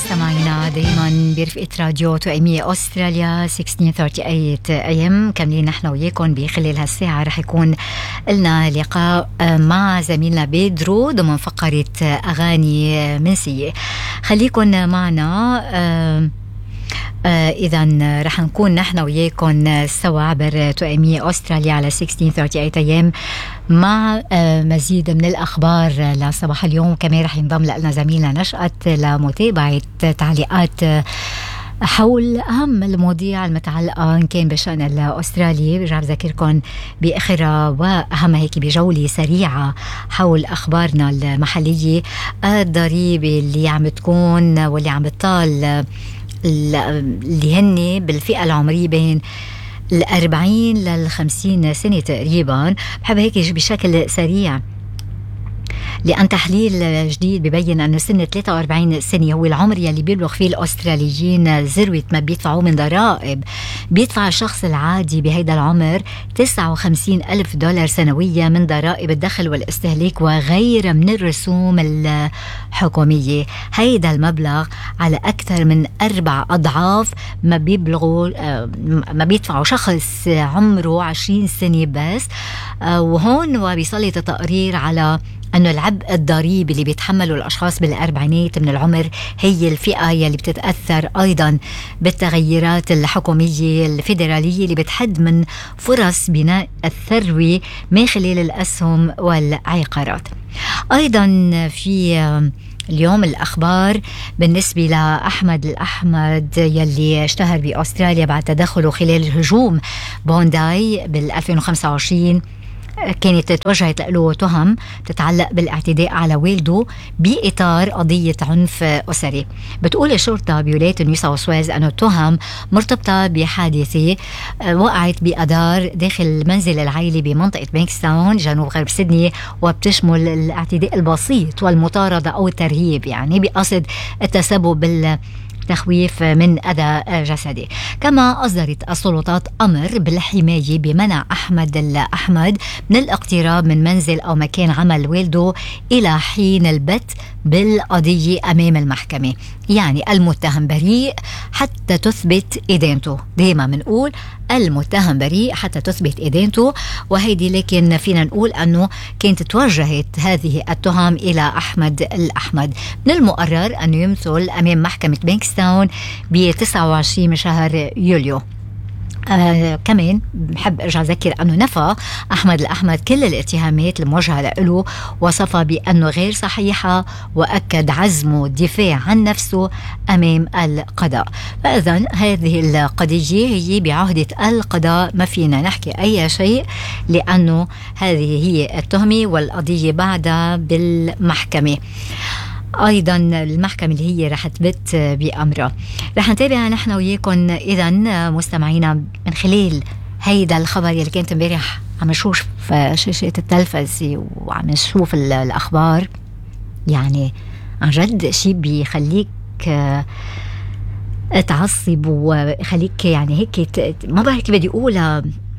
مستمعينا دايما برفقة راديو توأمية أستراليا 1638 AM. كاملين نحن وياكم بخلال هالساعة. رح يكون لنا لقاء مع زميلنا بيدرو ضمن فقرة أغاني منسية. خليكن معنا. إذا رح نكون نحن وياكم سوا عبر توأمية أستراليا على 1638 AM مع مزيد من الأخبار لصباح اليوم. كمان رح ينضم لنا زميلنا نشأت لمتابعة تعليقات حول أهم المواضيع المتعلقة إن كان بشأن الأسترالي. برجع بذكركم بآخرها وأهم هيك بجولة سريعة حول أخبارنا المحلية. الضريبة اللي عم تكون واللي عم بتطال اللي هن بالفئة العمرية بين 40 ل50 سنة تقريبا. بحب هيك بشكل سريع لأن تحليل جديد ببين أنه سن 43 سنة هو العمر يلي بيبلغ فيه الأستراليين ذروة ما بيدفعوا من ضرائب. بيدفع الشخص العادي بهيدا العمر 59 ألف دولار سنويا من ضرائب الدخل والاستهلاك وغيرها من الرسوم الحكومية. هيدا المبلغ على أكثر من 4 أضعاف ما ما بيدفعوا شخص عمره 20 سنة بس. وهون وبيسلط التقرير على أنه العبء الضريبي اللي بيتحملوا الأشخاص بالأربعينات من العمر هي الفئة يلي بتتأثر أيضا بالتغيرات الحكومية الفيدرالية اللي بتحد من فرص بناء الثروة من خلال الأسهم والعقارات. أيضا في اليوم الأخبار بالنسبة لأحمد الأحمد يلي اشتهر بأستراليا بعد تدخله خلال هجوم بونداي بال2025. كانت توجهت له تهم تتعلق بالاعتداء على والده بإطار قضية عنف أسري. بتقول الشرطة بولاية نيو ساوث ويلز أنه التهم مرتبطة بحادثة وقعت بأدار داخل منزل العائلة بمنطقة بانكستاون جنوب غرب سيدني، وبتشمل الاعتداء البسيط والمطاردة أو الترهيب يعني بقصد التسبب تخويف من أذى جسدي. كما أصدرت السلطات أمر بالحماية بمنع أحمد الأحمد من الاقتراب من منزل أو مكان عمل والده إلى حين البت بالقضية أمام المحكمة. يعني المتهم بريء حتى تثبت إدانته. دايما منقول المتهم بريء حتى تثبت إدانته، وهيدي لكن فينا نقول أنه كانت توجهت هذه التهم إلى أحمد الأحمد. من المقرر أنه يمثل أمام محكمة بانكستاون ب 29 من شهر يوليو. كمان بحب ارجع اذكر انه نفى احمد الاحمد كل الاتهامات الموجهه له، وصفها بانه غير صحيحه، واكد عزمه الدفاع عن نفسه امام القضاء. فاذا هذه القضيه هي بعهده القضاء، ما فينا نحكي اي شيء لانه هذه هي التهمه والقضيه بعدها بالمحكمه. أيضا المحكمة اللي هي رح تبت بأمرها. رح نتابع نحن وياكم إذا مستمعينا من خلال هيدا الخبر اللي كانت امبارح عم نشوف في شاشة التلفزة وعم نشوف الأخبار. يعني عن جد شيء بيخليك تعصب وخليك يعني هيك ما بعرف كيف بدي أقولها،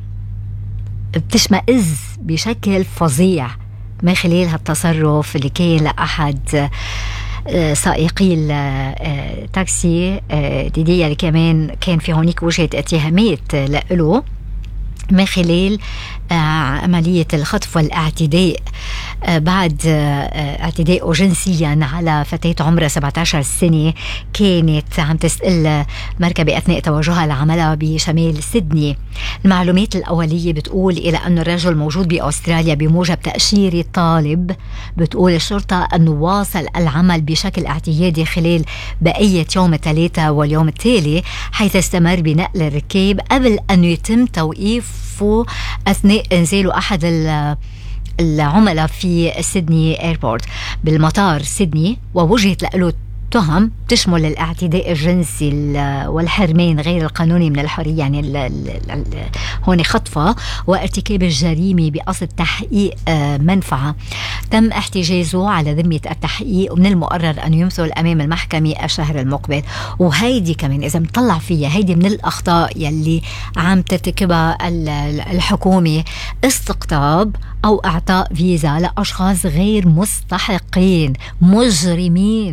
بتشمئز بشكل فظيع من خلال هالتصرف اللي كان لأحد سائقي التاكسي ديدي اللي كمان كان في هونيك وجهة اتهامات له من خلال عملية الخطف والاعتداء بعد اعتداء جنسيا على فتاة عمرها 17 سنة كانت عم تسأل مركبة أثناء توجهها لعملها بشمال سيدني. المعلومات الأولية بتقول إلى أن الرجل موجود بأستراليا بموجب تأشيرة طالب. بتقول الشرطة أنه واصل العمل بشكل اعتيادي خلال بقية يوم الثلاثاء واليوم التالي، حيث استمر بنقل الركاب قبل أن يتم توقيفه أثناء إنزاله أحد العملاء في سيدني ايربورت بالمطار سيدني. ووجهت له تهم تشمل الاعتداء الجنسي والحرمان غير القانوني من الحرية، يعني هون خطفة، وارتكاب الجريمة بقصد تحقيق منفعة. تم احتجازه على ذمة التحقيق، ومن المقرر أن يمثل أمام المحكمة الشهر المقبل. وهيدي كمان إذا مطلع فيها هيدي من الأخطاء يلي عم ترتكبها الحكومة، استقطاب أو إعطاء فيزا لأشخاص غير مستحقين مجرمين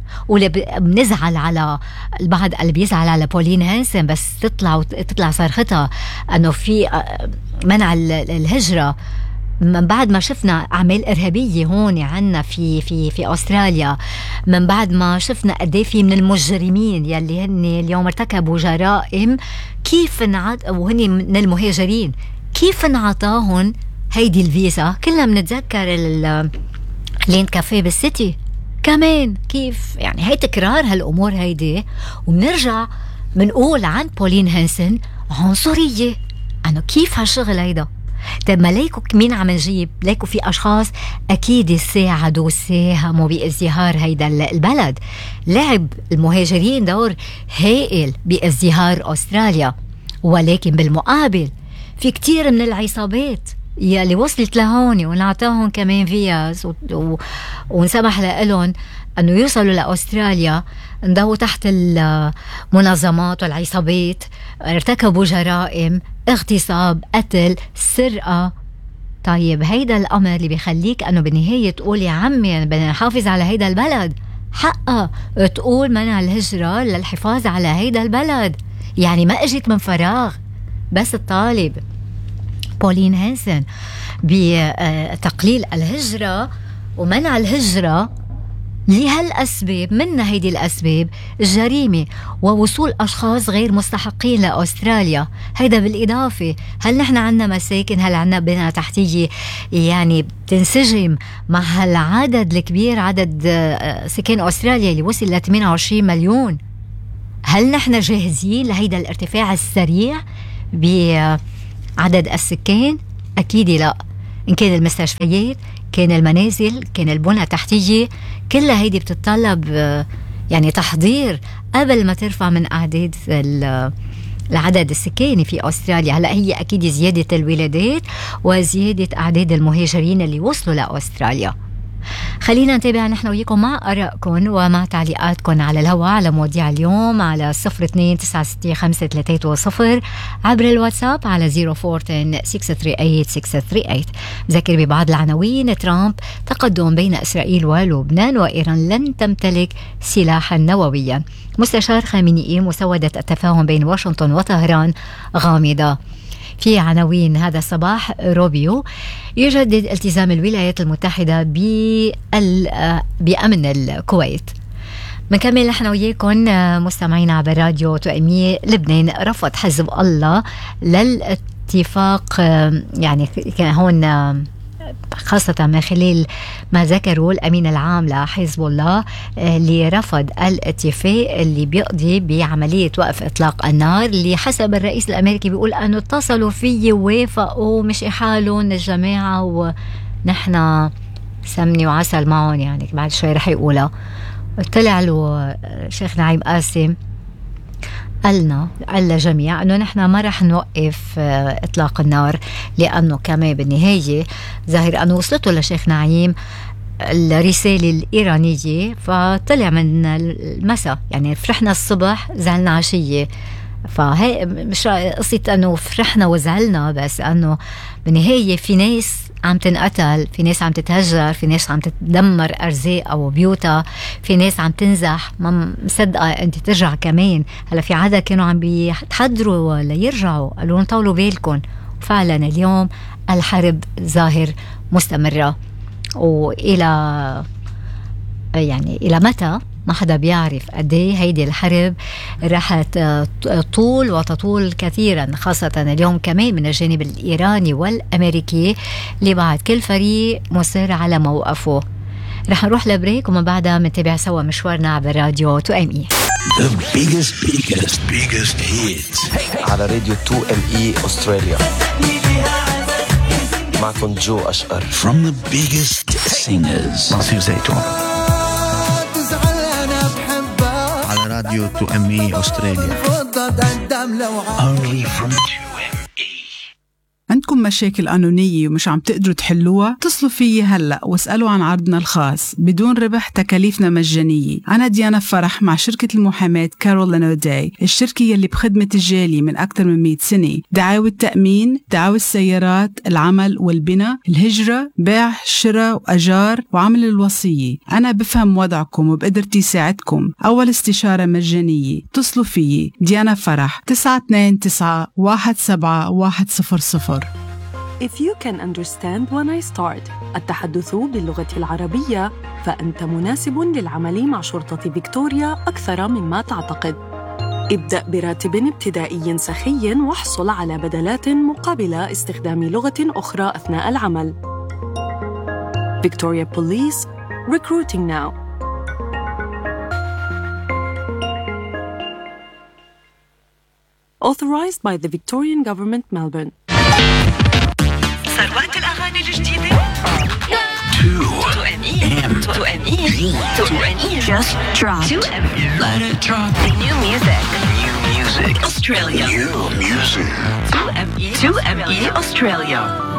بنزعل على البعض اللي بيزعل على بولين هانسن، بس تطلع صرختها انه في منع الهجرة من بعد ما شفنا أعمال إرهابية هون عنا في أستراليا، من بعد ما شفنا قديه في من المجرمين يلي هن اليوم ارتكبوا جرائم، كيف وهن من المهاجرين كيف انعطاهم هيدي الفيزا. كلنا بنتذكر لين كافيه بالسيتي كمان، كيف يعني هي تكرار هالأمور هيدي. وبنرجع بنقول عن بولين هانسن عنصرية، أنه كيف هالشغل هيدا. طيب ما ليكو مين عم نجيب؟ ليكو في أشخاص أكيد ساعدوا وساهموا بازدهار هيدا البلد. لعب المهاجرين دور هائل بازدهار أستراليا، ولكن بالمقابل في كتير من العصابات يلي وصلت لهون ونعطاهم كمان فيز ونسمح لهم أنه يوصلوا لأستراليا، انضووا تحت المنظمات والعصابات، ارتكبوا جرائم اغتصاب، قتل، سرقة. طيب هيدا الأمر اللي بيخليك أنه بالنهاية تقول يا عمي بدنا نحافظ على هيدا البلد، حقا تقول منع الهجرة للحفاظ على هيدا البلد. يعني ما اجت من فراغ، بس الطالب بولين هانسن بتقليل الهجرة ومنع الهجرة لهالأسباب، من هيدي الأسباب الجريمة ووصول أشخاص غير مستحقين لأستراليا. هيدا بالإضافة هل نحن عنا مساكن، هل عنا بنى تحتية يعني بتنسجم مع هالعدد الكبير، عدد سكان أستراليا اللي وصل ل 28 مليون؟ هل نحن جاهزين لهيدا الارتفاع السريع بعدد السكان؟ أكيد لا. إن كان المستشفيات، كان المنازل، كان البنى التحتية، كلها هيدي بتتطلب يعني تحضير قبل ما ترفع من أعداد العدد السكاني في أستراليا. هلأ هي أكيد زيادة الولادات وزيادة أعداد المهاجرين اللي وصلوا لأستراليا. خلينا نتابع نحن وياكم مع آرائكم ومع تعليقاتكم على الهواء على مواضيع اليوم على 02-965-330 عبر الواتساب على 0410-638-638. ذكر ببعض العناوين: ترامب: تقدم بين إسرائيل ولبنان وإيران لن تمتلك سلاحا نوويا. مستشار خامنئي: مسودة التفاهم بين واشنطن وطهران غامضة. في عناوين هذا الصباح: روبيو يجدد التزام الولايات المتحدة بأمن الكويت. منكمل نحن وياكم مستمعين عبر راديو تؤمية. لبنان رفض حزب الله للاتفاق، يعني كان هون خاصة من خلال ما ذكروا الأمين العام لحزب الله اللي رفض الاتفاق اللي بيقضي بعملية وقف إطلاق النار، اللي حسب الرئيس الأمريكي بيقول أنه اتصلوا فيه ووافقوا مش حالهم الجماعة ونحن سمني وعسل معهم، يعني بعد شوي رح يقولها. طلع له شيخ نعيم قاسم قال للجميع أنه نحن ما رح نوقف إطلاق النار، لأنه كمان بالنهاية ظاهر أنه وصلته لشيخ نعيم الرسالة الإيرانية، فطلع من المساء، يعني فرحنا الصبح زعلنا عشية. فهي مش قصة أنه فرحنا وزعلنا، بس أنه بالنهاية في ناس عم تنقتل، في ناس عم تتهجر، في ناس عم تدمر أرزاق أو بيوتها، في ناس عم تنزح ما مصدقة أنت ترجع كمان. هلا في عادة كانوا عم بيتحضروا ليرجعوا، قالوا لهم طولوا بالكم. فعلا اليوم الحرب ظاهر مستمرة، وإلى يعني إلى متى ما حدا بيعرف قد ايه هيدي الحرب رح تطول وتطول كثيرا، خاصة اليوم كمان من الجانب الإيراني والأمريكي اللي بعد كل فريق مصر على موقفه. رح نروح لبريك ومن بعدها منتابع سوا مشوارنا عبر راديو تؤمية. The biggest hits على راديو 2ME أستراليا. معكم جو أشقر. From the biggest singers. ناصر زيتون على راديو 2ME أستراليا. Only from 2ME. عندكم عندكم مشاكل قانونية ومش عم تقدروا تحلوها؟ اتصلوا فيي هلأ واسألوا عن عرضنا الخاص بدون ربح، تكاليفنا مجانية. أنا ديانا فرح مع شركة المحاماة كارولين أوداي، الشركة يلي بخدمة الجالية من أكثر من 100 سنة. دعاوى التأمين، دعاوى السيارات، العمل والبناء، الهجرة، بيع، شراء وأجار، وعمل الوصية. أنا بفهم وضعكم وبقدرتي ساعدكم. أول استشارة مجانية. اتصلوا فيي ديانا فرح 929-17100. If you can understand when I start التحدث باللغة العربية، فأنت مناسب للعمل مع شرطة فيكتوريا أكثر مما تعتقد. ابدأ براتب ابتدائي سخي واحصل على بدلات مقابل استخدام لغة أخرى أثناء العمل. Victoria Police, recruiting now. Authorized by the Victorian Government, Melbourne. ثروات الأغاني الجديدة 2 Just drop 2M. Let it drop. New music New music. Australia. New music. 2ME Australia.